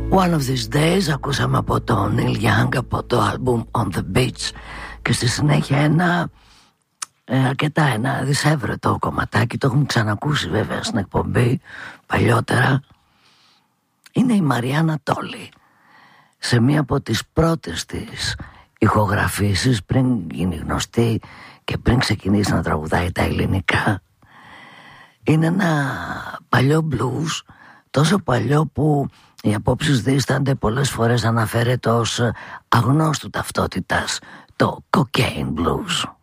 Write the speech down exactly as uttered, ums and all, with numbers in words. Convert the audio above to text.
One of these days ακούσαμε από τον Neil Young από το album On the Beach και στη συνέχεια ένα ε, αρκετά ένα δυσέβρετο κομματάκι, το έχουμε ξανακούσει βέβαια στην εκπομπή παλιότερα. Είναι η Μαριάννα Τόλι σε μία από τις πρώτες της ηχογραφήσεις πριν γίνει γνωστή και πριν ξεκινήσει να τραγουδάει τα ελληνικά. Είναι ένα παλιό blues, τόσο παλιό που οι απόψεις δίστανται, πολλές φορές αναφέρεται ως αγνώστου ταυτότητας, το cocaine blues.